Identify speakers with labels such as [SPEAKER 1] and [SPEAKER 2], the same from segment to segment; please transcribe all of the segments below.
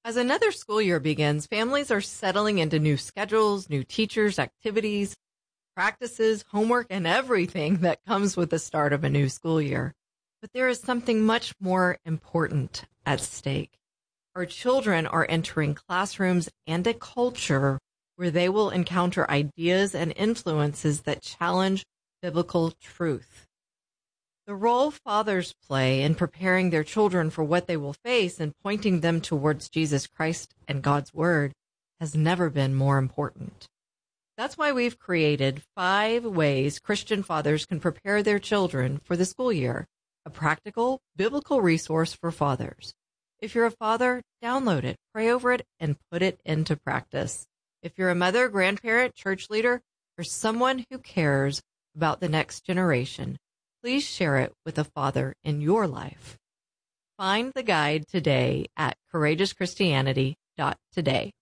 [SPEAKER 1] As another school year begins, families are settling into new schedules, new teachers, activities, practices, homework, and everything that comes with the start of a new school year. But there is something much more important at stake. Our children are entering classrooms and a culture where they will encounter ideas and influences that challenge biblical truth. The role fathers play in preparing their children for what they will face and pointing them towards Jesus Christ and God's Word has never been more important. That's why we've created 5 ways Christian fathers can prepare their children for the school year, a practical, biblical resource for fathers. If you're a father, download it, pray over it, and put it into practice. If you're a mother, grandparent, church leader, or someone who cares about the next generation, please share it with a father in your life. Find the guide today at courageouschristianity.today.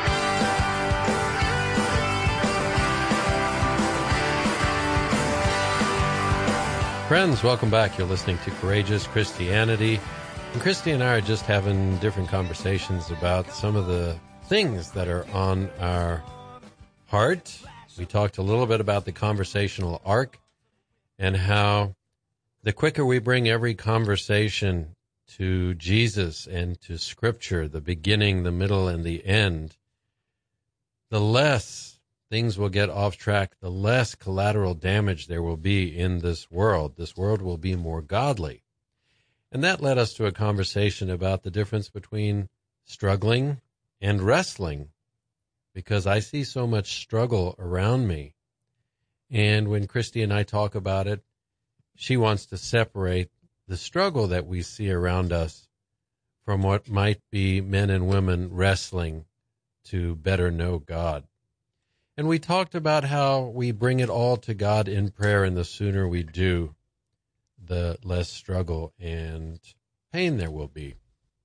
[SPEAKER 2] Friends, welcome back. You're listening to Courageous Christianity. And Christy and I are just having different conversations about some of the things that are on our heart. We talked a little bit about the conversational arc and how the quicker we bring every conversation to Jesus and to Scripture, the beginning, the middle, and the end, the less things will get off track, the less collateral damage there will be in this world. This world will be more godly. And that led us to a conversation about the difference between struggling and wrestling, because I see so much struggle around me. And when Christy and I talk about it, she wants to separate the struggle that we see around us from what might be men and women wrestling to better know God. And we talked about how we bring it all to God in prayer, and the sooner we do, the less struggle and pain there will be.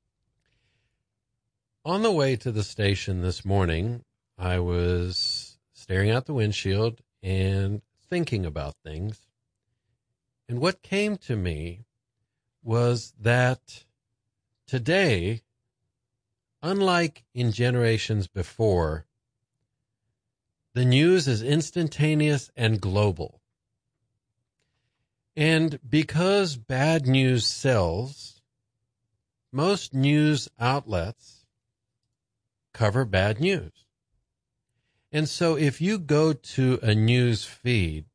[SPEAKER 2] On the way to the station this morning, I was staring out the windshield and thinking about things. And what came to me was that today, unlike in generations before, the news is instantaneous and global. And because bad news sells, most news outlets cover bad news. And so if you go to a news feed,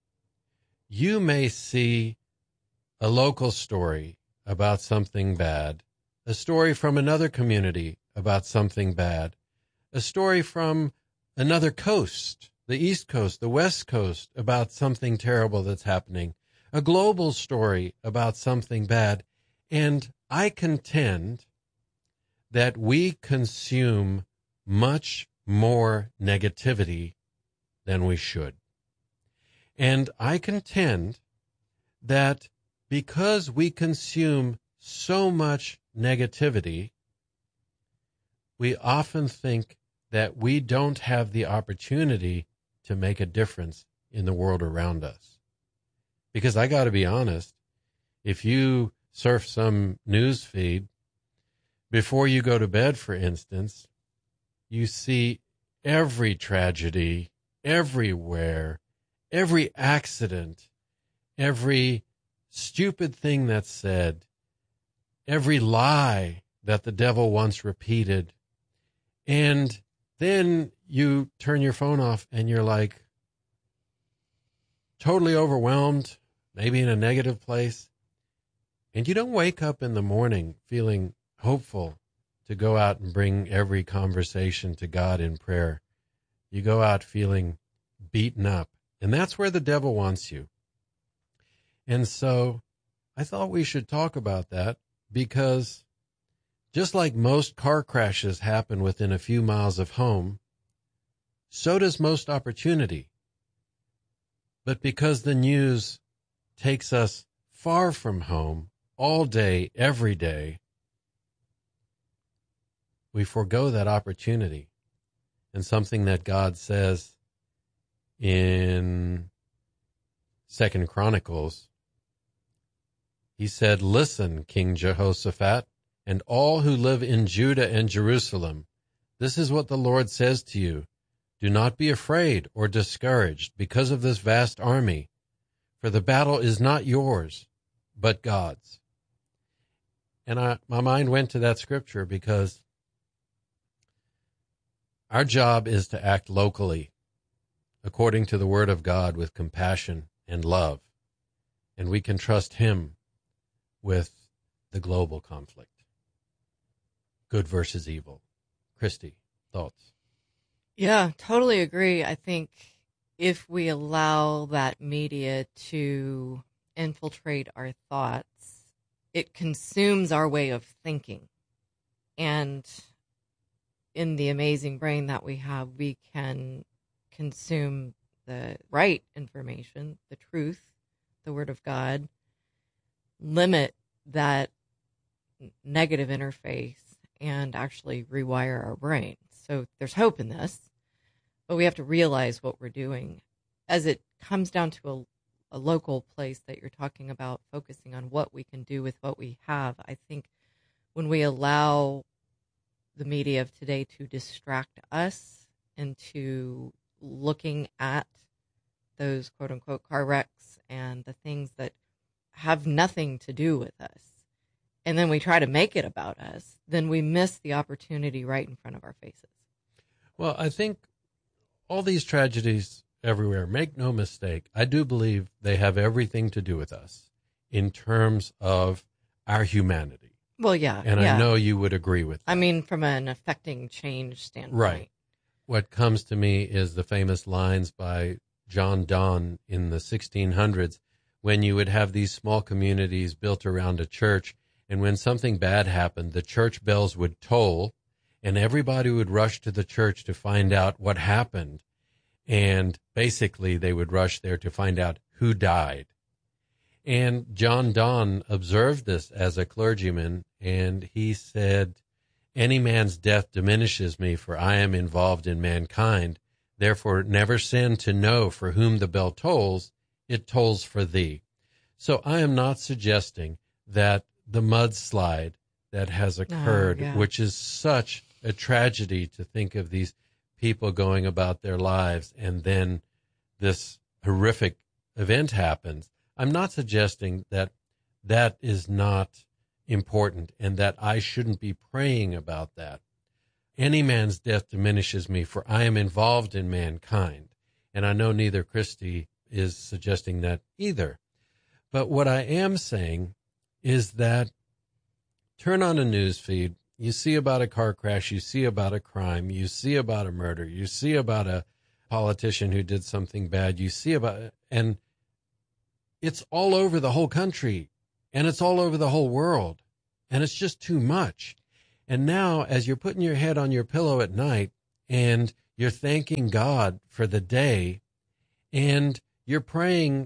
[SPEAKER 2] you may see a local story about something bad, a story from another community about something bad, a story from another coast, the East Coast, the West Coast, about something terrible that's happening, a global story about something bad. And I contend that we consume much more negativity than we should. And I contend that because we consume so much negativity, we often think that we don't have the opportunity to make a difference in the world around us. Because I got to be honest, if you surf some news feed, before you go to bed, for instance, you see every tragedy everywhere, every accident, every stupid thing that's said, every lie that the devil once repeated. And then you turn your phone off and you're like totally overwhelmed, maybe in a negative place. And you don't wake up in the morning feeling hopeful to go out and bring every conversation to God in prayer. You go out feeling beaten up. And that's where the devil wants you. And so I thought we should talk about that, because just like most car crashes happen within a few miles of home, so does most opportunity. But because the news takes us far from home all day, every day, we forego that opportunity. And something that God says in 2 Chronicles, he said, "Listen, King Jehoshaphat, and all who live in Judah and Jerusalem, this is what the Lord says to you. Do not be afraid or discouraged because of this vast army, for the battle is not yours, but God's. And my mind went to that scripture because our job is to act locally, according to the word of God, with compassion and love. And we can trust him with the global conflict. Good versus evil. Christy, thoughts?
[SPEAKER 1] Yeah, totally agree. I think if we allow that media to infiltrate our thoughts, it consumes our way of thinking. And in the amazing brain that we have, we can consume the right information, the truth, the Word of God, limit that negative interface, and actually rewire our brain. So there's hope in this, but we have to realize what we're doing. As it comes down to a local place that you're talking about, focusing on what we can do with what we have, I think when we allow the media of today to distract us into looking at those quote-unquote car wrecks and the things that have nothing to do with us, and then we try to make it about us, then we miss the opportunity right in front of our faces.
[SPEAKER 2] Well, I think all these tragedies everywhere, make no mistake, I do believe they have everything to do with us in terms of our humanity.
[SPEAKER 1] Well, yeah.
[SPEAKER 2] And
[SPEAKER 1] yeah.
[SPEAKER 2] I know you would agree with that.
[SPEAKER 1] I mean, from an affecting change standpoint.
[SPEAKER 2] Right. What comes to me is the famous lines by John Donne in the 1600s, when you would have these small communities built around a church, and when something bad happened, the church bells would toll, and everybody would rush to the church to find out what happened. And basically, they would rush there to find out who died. And John Donne observed this as a clergyman, and he said, any man's death diminishes me, for I am involved in mankind. Therefore, never send to know for whom the bell tolls, it tolls for thee. So I am not suggesting that the mudslide that has occurred, which is such a tragedy to think of these people going about their lives, and then this horrific event happens. I'm not suggesting that that is not important and that I shouldn't be praying about that. Any man's death diminishes me, for I am involved in mankind. And I know neither Christy is suggesting that either. But what I am saying is that turn on a news feed, you see about a car crash, you see about a crime, you see about a murder, you see about a politician who did something bad, you see about, and it's all over the whole country, and it's all over the whole world, and it's just too much. And now, as you're putting your head on your pillow at night, and you're thanking God for the day, and you're praying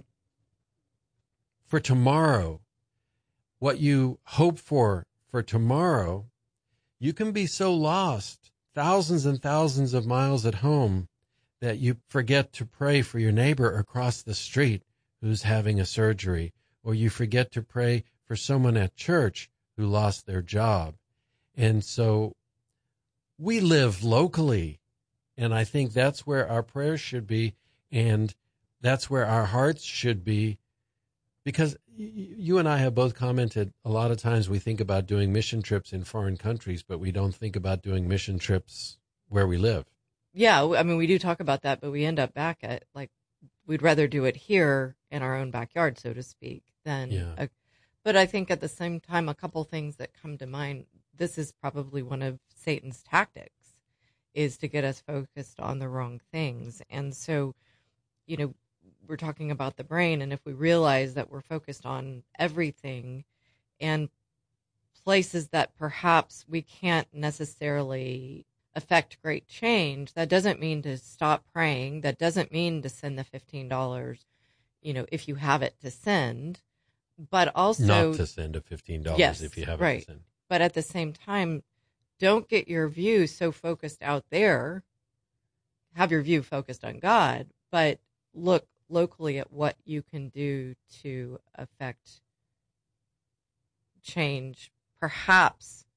[SPEAKER 2] for tomorrow, what you hope for tomorrow, you can be so lost, thousands and thousands of miles at home, that you forget to pray for your neighbor across the street who's having a surgery, or you forget to pray for someone at church who lost their job. And so we live locally, and I think that's where our prayers should be, and that's where our hearts should be, because you and I have both commented a lot of times we think about doing mission trips in foreign countries, but we don't think about doing mission trips where we live.
[SPEAKER 1] Yeah, I mean, we do talk about that, but we end up back at, like, we'd rather do it here in our own backyard, so to speak, than. But I think at the same time, a couple things that come to mind, this is probably one of Satan's tactics, is to get us focused on the wrong things. And so, you know, we're talking about the brain, and if we realize that we're focused on everything and places that perhaps we can't necessarily affect great change, that doesn't mean to stop praying. That doesn't mean to send the $15, you know, if you have it to send, but also
[SPEAKER 2] not to send a $15 if you have it to send.
[SPEAKER 1] But at the same time, don't get your view so focused out there. Have your view focused on God, but look locally at what you can do to affect change, perhaps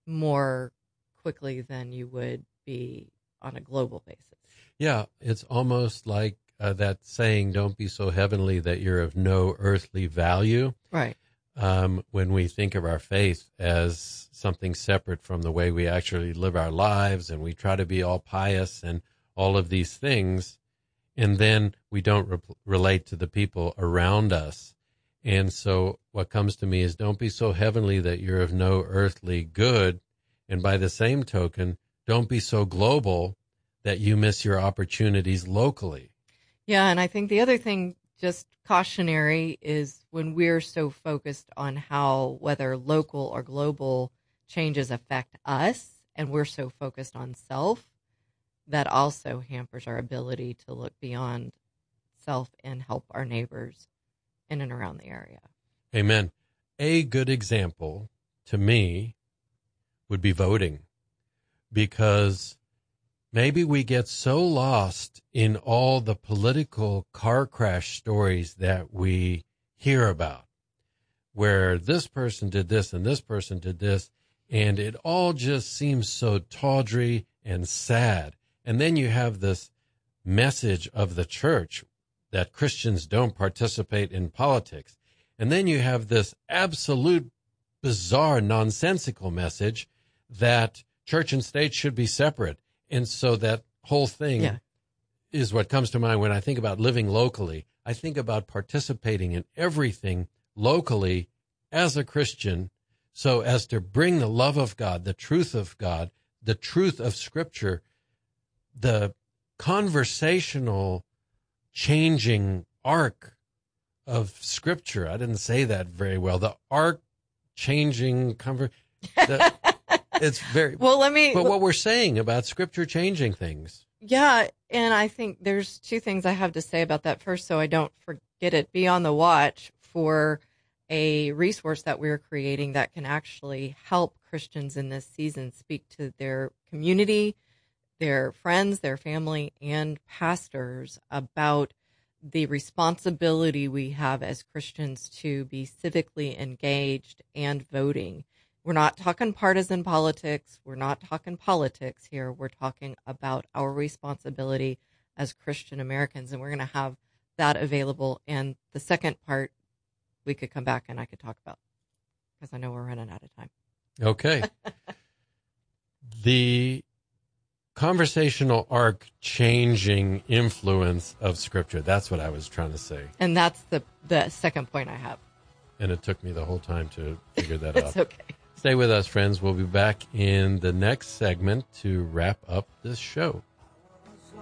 [SPEAKER 1] more quickly than you would be on a global basis.
[SPEAKER 2] Yeah, it's almost like that saying, don't be so heavenly that you're of no earthly value.
[SPEAKER 1] Right.
[SPEAKER 2] When we think of our faith as something separate from the way we actually live our lives, and we try to be all pious and all of these things, and then we don't relate to the people around us. And so what comes to me is, don't be so heavenly that you're of no earthly good. And by the same token, don't be so global that you miss your opportunities locally.
[SPEAKER 1] Yeah, and I think the other thing, just cautionary, is when we're so focused on how whether local or global changes affect us, and we're so focused on self, that also hampers our ability to look beyond self and help our neighbors in and around the area.
[SPEAKER 2] Amen. A good example to me would be voting, because maybe we get so lost in all the political car crash stories that we hear about, where this person did this and this person did this, and it all just seems so tawdry and sad. And then you have this message of the church that Christians don't participate in politics. And then you have this absolute bizarre, nonsensical message that church and state should be separate. And so that whole thing is what comes to mind when I think about living locally. I think about participating in everything locally as a Christian, so as to bring the love of God, the truth of God, the truth of Scripture, the conversational changing arc of Scripture. I didn't say that very well. The arc changing it's very
[SPEAKER 1] well.
[SPEAKER 2] But what we're saying about Scripture changing things.
[SPEAKER 1] Yeah, and I think there's two things I have to say about that. First, so I don't forget it, be on the watch for a resource that we're creating that can actually help Christians in this season speak to their community, their friends, their family, and pastors about the responsibility we have as Christians to be civically engaged and voting. We're not talking partisan politics. We're not talking politics here. We're talking about our responsibility as Christian Americans, and we're going to have that available. And the second part, we could come back and I could talk about, because I know we're running out of time.
[SPEAKER 2] Okay. The conversational arc changing influence of Scripture. That's what I was trying to say.
[SPEAKER 1] And that's the second point I have.
[SPEAKER 2] And it took me the whole time to figure that out.
[SPEAKER 1] It's okay.
[SPEAKER 2] Stay with us, friends. We'll be back in the next segment to wrap up this show.